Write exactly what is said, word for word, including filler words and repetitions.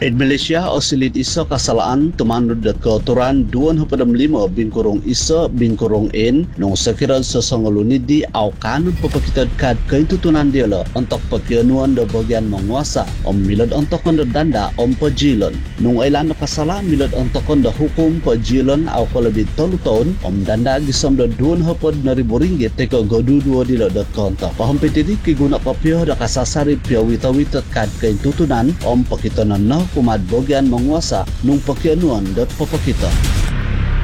In Malaysia, osilit isa kasalaan tumanod at kauturan duwan hapadam lima bingkurong isa bingkurong in nung sakiran sa sangolunidi aw kanun papakitad kad kaintutunan dila untuk pagkianuan da bagian menguasa o milad untuk da danda o pajilon. Nung ilan na kasala milad untuk da hukum pajilon aw kalabit tolu taon o danda gisam da duwan hapad na ribu ringgit teka gaduduwa dila da konta. Pahampitidi kiguna papyo da kasasari piyawitawitat kad kaintutunan o pakitanan na kumad bagian menguasa nung pakianuan dat papakita.